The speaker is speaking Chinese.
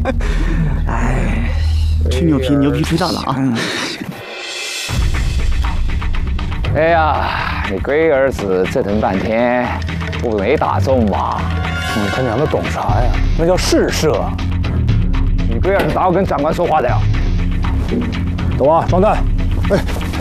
哎，吹牛皮，牛皮吹大了啊！ 哎呀，你龟儿子折腾半天，不没打中吧？ 他娘的懂啥呀？那叫试射。 你龟儿子哪有跟长官说话的呀？ 走啊，装弹！哎。